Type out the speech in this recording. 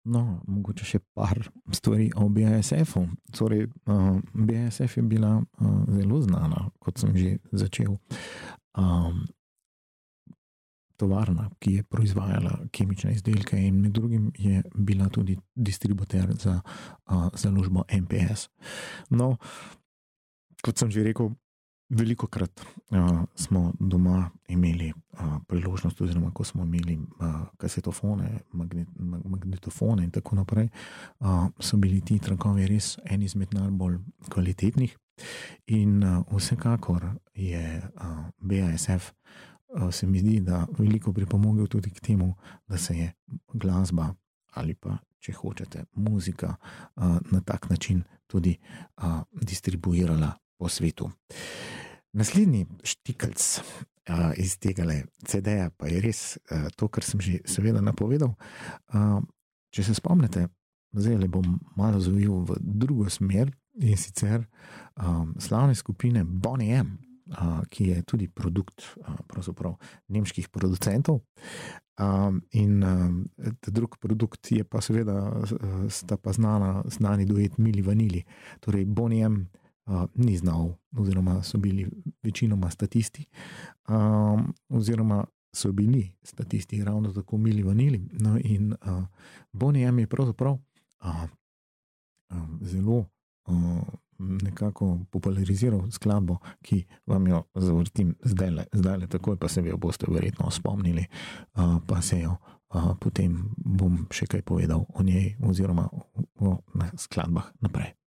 No, mogoče še par stvari o BASF-u. Torej, BASF je bila zelo znana, kot sem že začel, tovarna, ki je proizvajala kemične izdelke in med drugim je bila tudi distributer za založbo MPS. No, kot sem že rekel, velikokrat smo doma imeli priložnost, oziroma ko smo imeli kasetofone, magnetofone in tako naprej, so bili ti trakovi res eni izmed najbolj kvalitetnih in vsekakor je BASF, se mi zdi, da veliko pripomogel tudi k temu, da se je glasba ali pa, če hočete, muzika na tak način tudi distribuirala po svetu. Naslednji štikelc iz tegale CD-ja pa je res to, kar sem že seveda napovedal. Če se spomnite, zdaj bom malo zavil v drugo smer, in sicer slavne skupine Boney M, ki je tudi produkt pravzaprav nemških producentov. In drug produkt je pa seveda, sta pa znani duet Milli Vanilli. Torej Boney M ni znal, oziroma so bili večinoma statisti, oziroma so bili statisti ravno tako Milli Vanilli. No in Boney M je pravzaprav zelo nekako populariziral skladbo, ki vam jo zavrtim zdajle takoj, pa se jo boste verjetno spomnili, pa se jo potem bom še kaj povedal o njej oziroma o skladbah naprej.